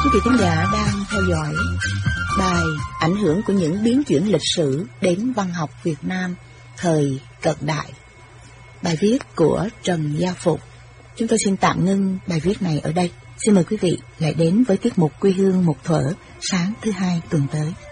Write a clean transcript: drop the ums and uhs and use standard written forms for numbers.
Quý vị khán giả đang theo dõi bài Ảnh hưởng của những biến chuyển lịch sử đến văn học Việt Nam thời cận đại. Bài viết của Trần Gia Phục. Chúng tôi xin tạm ngưng bài viết này ở đây. Xin mời quý vị lại đến với tiết mục Quê hương một thuở sáng thứ Hai tuần tới.